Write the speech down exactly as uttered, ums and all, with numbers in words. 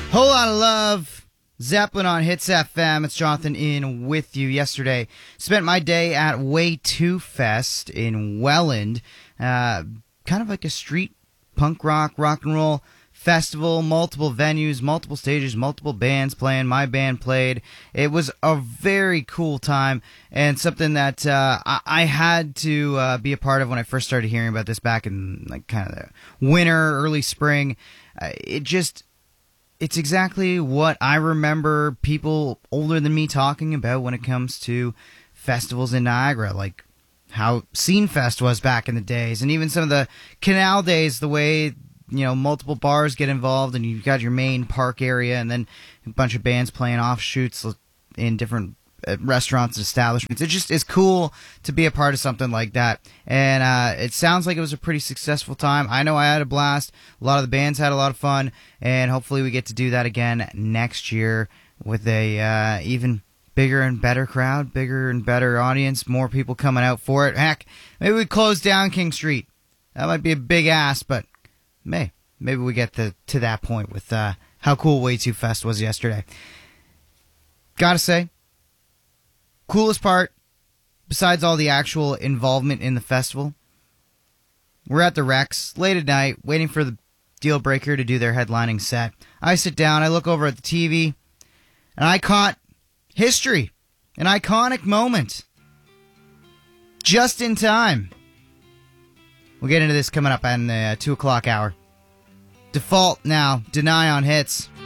Whole lot of love. Zeppelin on Hits F M. It's Jonathan in with you. Yesterday, spent my day at Way two Fest in Welland. Uh, kind of like a street punk rock, rock and roll festival. Multiple venues, multiple stages, multiple bands playing. My band played. It was a very cool time and something that uh, I-, I had to uh, be a part of when I first started hearing about this back in like kind of the winter, early spring. Uh, it just... It's exactly what I remember people older than me talking about when it comes to festivals in Niagara, like how Scene Fest was back in the days, and even some of the Canal Days, the way, you know, multiple bars get involved, and you've got your main park area, and then a bunch of bands playing offshoots in different restaurants and establishments. It just is cool to be a part of something like that, and uh, it sounds like it was a pretty successful time. I know I had a blast. A lot of the bands had a lot of fun, and hopefully we get to do that again next year with a uh, even bigger and better crowd, bigger and better audience, more people coming out for it. Heck, maybe we close down King Street. That might be a big ask, but may maybe we get to, to that point with uh, how cool Way two Fest was yesterday. Gotta say, coolest part, besides all the actual involvement in the festival, we're at the Rex, late at night, waiting for the Deal Breaker to do their headlining set. I sit down, I look over at the T V, and I caught history, an iconic moment, just in time. We'll get into this coming up in the uh, two o'clock hour. Default now, Deny on Hits.